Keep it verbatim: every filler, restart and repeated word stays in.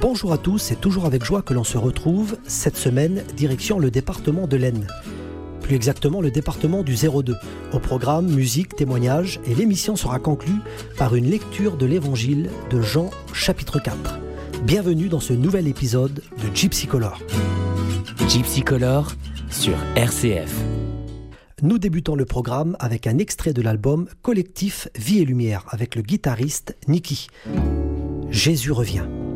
Bonjour à tous, c'est toujours avec joie que l'on se retrouve cette semaine, direction le département de l'Aisne. Plus exactement le département du zéro deux. Au programme, musique, témoignages, et l'émission sera conclue par une lecture de l'évangile de Jean chapitre quatre. Bienvenue dans ce nouvel épisode de Gypsy Color. Gypsy Color sur R C F. Nous débutons le programme avec un extrait de l'album Collectif Vie et Lumière avec le guitariste Niki. Jésus revient.